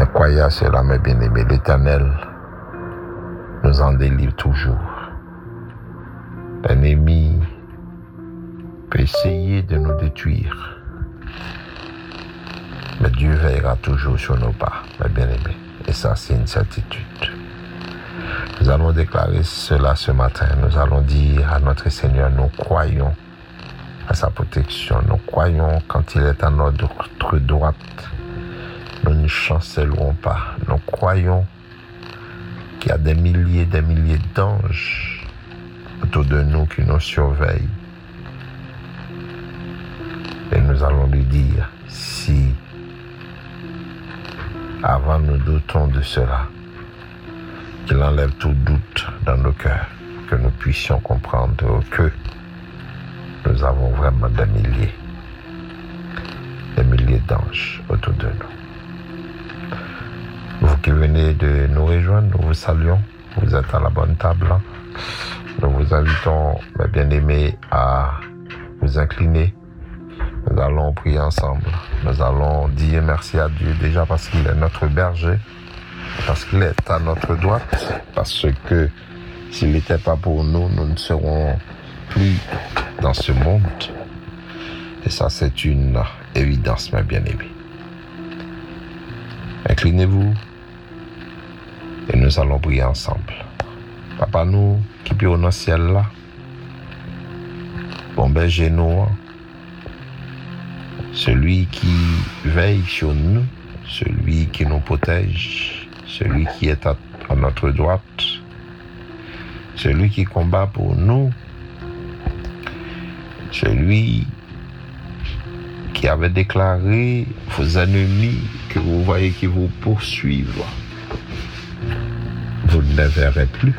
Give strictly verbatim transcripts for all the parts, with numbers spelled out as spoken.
Croyez à cela, mes bien-aimés, l'Éternel nous en délivre toujours. L'ennemi peut essayer de nous détruire, mais Dieu veillera toujours sur nos pas, mes bien-aimés. Et ça, c'est une certitude. Nous allons déclarer cela ce matin. Nous allons dire à notre Seigneur, nous croyons à sa protection. Nous croyons quand il est à notre droite. Nous ne chancellerons pas. Nous croyons qu'il y a des milliers et des milliers d'anges autour de nous qui nous surveillent. Et nous allons lui dire, si avant nous doutons de cela, qu'il enlève tout doute dans nos cœurs, que nous puissions comprendre que nous avons vraiment des milliers, des milliers d'anges autour de nous. Vous qui venez de nous rejoindre, nous vous saluons. Vous êtes à la bonne table. Nous vous invitons, mes bien-aimés, à vous incliner. Nous allons prier ensemble. Nous allons dire merci à Dieu déjà parce qu'il est notre berger, parce qu'il est à notre droite, parce que s'il n'était pas pour nous, nous ne serons plus dans ce monde. Et ça, c'est une évidence, mes bien-aimés. Inclinez-vous et nous allons prier ensemble. Papa, nous qui sommes dans le ciel là, bon berger nous, celui qui veille sur nous, celui qui nous protège, celui qui est à, à notre droite, celui qui combat pour nous, celui qui avait déclaré vos ennemis que vous voyez qui vous poursuivent, vous ne les verrez plus.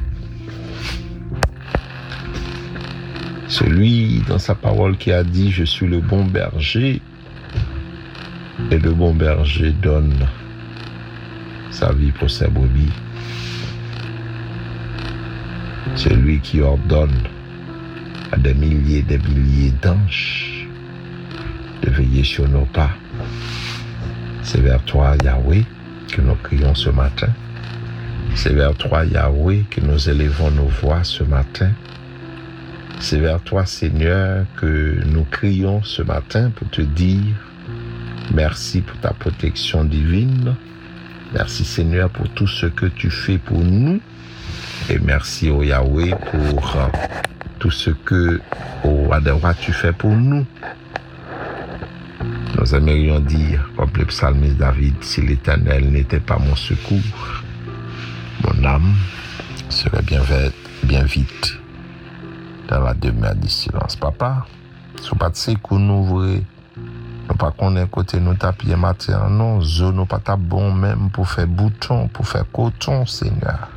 Celui dans sa parole qui a dit, je suis le bon berger, et le bon berger donne sa vie pour ses brebis. Celui qui ordonne à des milliers et des milliers d'anges de veiller sur nos pas. C'est vers toi, Yahweh, que nous crions ce matin. C'est vers toi, Yahweh, que nous élevons nos voix ce matin. C'est vers toi, Seigneur, que nous crions ce matin pour te dire merci pour ta protection divine. Merci, Seigneur, pour tout ce que tu fais pour nous. Et merci, au Yahweh, pour euh, tout ce que, au Adonai, tu fais pour nous. Nous aimerions dire, comme le psalmiste David, si l'Éternel n'était pas mon secours, mon âme serait bien, bien vite dans la demeure du silence. Papa, si pas de secours nous ouvrir, nous pas qu'on est côté nous tapier matin, non, zo nous pas ta bon même pour faire bouton, pour faire coton, Seigneur.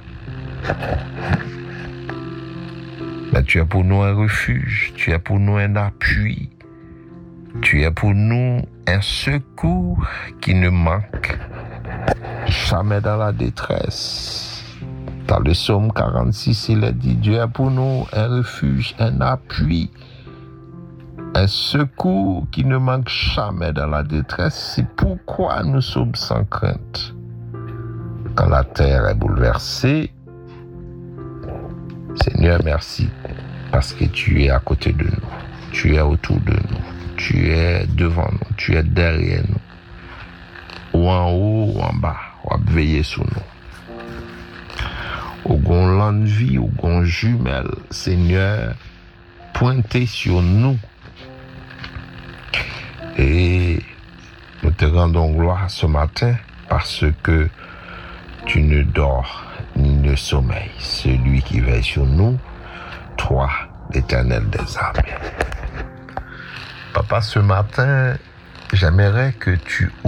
Mais tu es pour nous un refuge, tu es pour nous un appui, tu es pour nous un secours qui ne manque jamais dans la détresse. Dans le psaume quarante-six, il est dit, Dieu est pour nous un refuge, un appui, un secours qui ne manque jamais dans la détresse. C'est pourquoi nous sommes sans crainte. Quand la terre est bouleversée, Seigneur, merci, parce que tu es à côté de nous, tu es autour de nous, tu es devant nous, tu es derrière nous, ou en haut ou en bas, ou à veiller sur nous. Au gon l'envie, au gon jumelle, Seigneur, pointez sur nous. Et nous te rendons gloire ce matin parce que tu ne dors ni ne sommeilles. Celui qui veille sur nous, toi, l'Éternel des armées. Papa, ce matin, j'aimerais que tu